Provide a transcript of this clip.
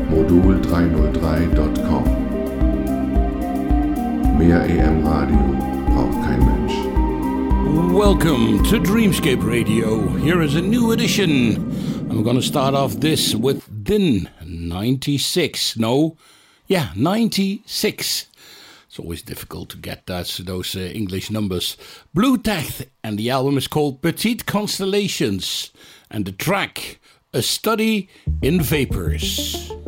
modul303.com. Mehr EM-Radio braucht kein Mensch. Welcome to Dreamscape Radio. Here is a new edition. I'm going to start off this with DIN 96. 96. It's always difficult to get those English numbers. Blue Tech, and the album is called Petite Constellations. And the track, A Study in Vapors.